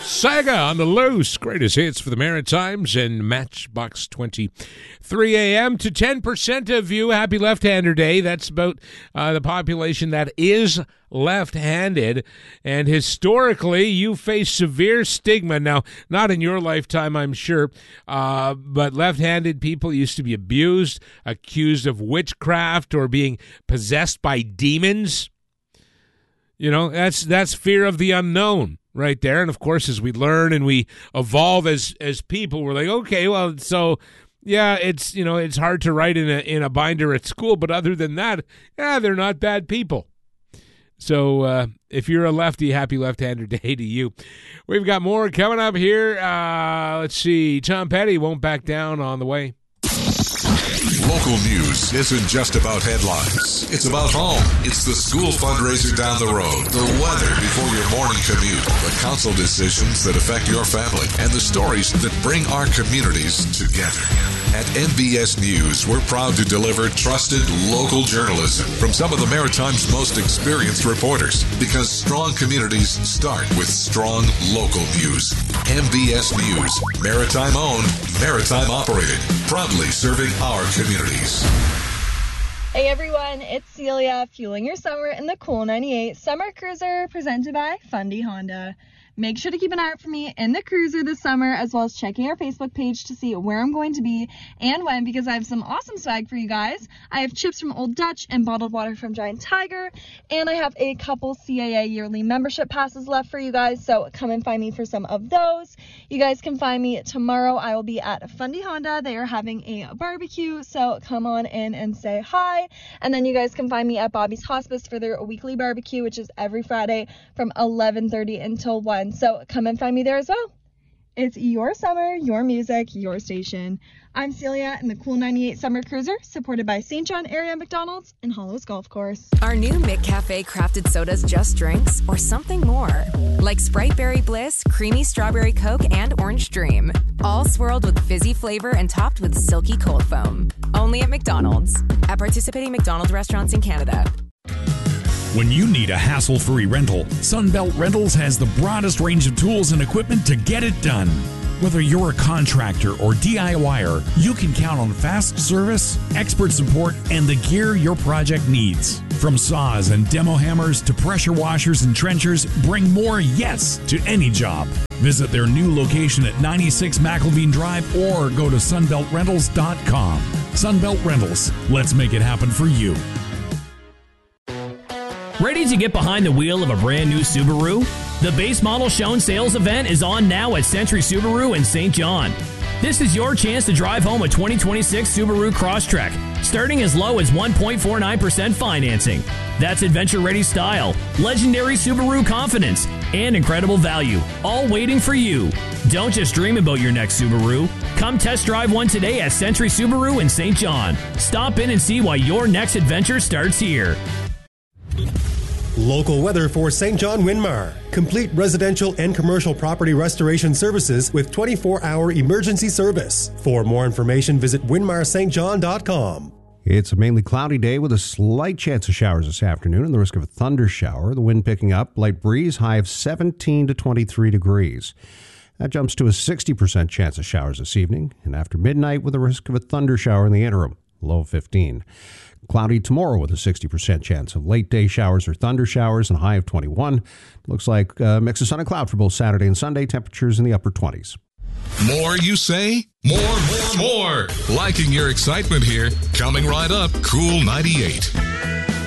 Saga on the Loose. Greatest hits for the Maritimes and Matchbox 20. 3 a.m. to 10% of you. Happy Left-Hander Day. That's about the population that is left-handed. And historically, you face severe stigma. Now, not in your lifetime, I'm sure, but left-handed people used to be abused, accused of witchcraft or being possessed by demons. You know, that's fear of the unknown right there. And of course, as we learn and we evolve as people, we're like, okay, well, so yeah, it's, you know, it's hard to write in a binder at school, but other than that, yeah, they're not bad people. So if you're a lefty, happy Left-Hander Day to you. We've got more coming up here. Let's see. Tom Petty won't back down on the way. Local news isn't just about headlines. It's about home. It's the school fundraiser down the road, the weather before your morning commute, the council decisions that affect your family, and the stories that bring our communities together. At MBS News, we're proud to deliver trusted local journalism from some of the Maritime's most experienced reporters, because strong communities start with strong local news. MBS News, Maritime owned, Maritime operated, proudly serving our communities. Hey everyone, it's Celia, fueling your summer in the Cool 98 Summer Cruiser, presented by Fundy Honda. Make sure to keep an eye out for me in the cruiser this summer, as well as checking our Facebook page to see where I'm going to be and when, because I have some awesome swag for you guys. I have chips from Old Dutch and bottled water from Giant Tiger, and I have a couple CAA yearly membership passes left for you guys, so come and find me for some of those. You guys can find me tomorrow. I will be at Fundy Honda. They are having a barbecue, so come on in and say hi. And then you guys can find me at Bobby's Hospice for their weekly barbecue, which is every Friday from 11:30 until 1. So come and find me there as well. It's your summer, your music, your station. I'm Celia in the Cool 98 Summer Cruiser, supported by St. John Area McDonald's and Hollows Golf Course. Are new McCafe crafted sodas just drinks or something more? Like Sprite Berry Bliss, Creamy Strawberry Coke, and Orange Dream. All swirled with fizzy flavor and topped with silky cold foam. Only at McDonald's. At participating McDonald's restaurants in Canada. When you need a hassle-free rental, Sunbelt Rentals has the broadest range of tools and equipment to get it done. Whether you're a contractor or DIYer, you can count on fast service, expert support, and the gear your project needs. From saws and demo hammers to pressure washers and trenchers, bring more yes to any job. Visit their new location at 96 McElveen Drive or go to sunbeltrentals.com. Sunbelt Rentals. Let's make it happen for you. Ready to get behind the wheel of a brand new Subaru? The base model shown sales event is on now at Century Subaru in St. John. This is your chance to drive home a 2026 Subaru Crosstrek, starting as low as 1.49% financing. That's adventure-ready style, legendary Subaru confidence, and incredible value, all waiting for you. Don't just dream about your next Subaru. Come test drive one today at Century Subaru in St. John. Stop in and see why your next adventure starts here. Local weather for St. John Winmar. Complete residential and commercial property restoration services with 24-hour emergency service. For more information, visit winmarstjohn.com. It's a mainly cloudy day with a slight chance of showers this afternoon and the risk of a thunder shower. The wind picking up, light breeze, high of 17 to 23 degrees. That jumps to a 60% chance of showers this evening, and after midnight with a risk of a thunder shower in the interim, low of 15. Cloudy tomorrow with a 60% chance of late day showers or thunder showers and a high of 21. Looks like a mix of sun and cloud for both Saturday and Sunday. Temperatures in the upper 20s. More, you say? More. Liking your excitement here. Coming right up, Cool 98.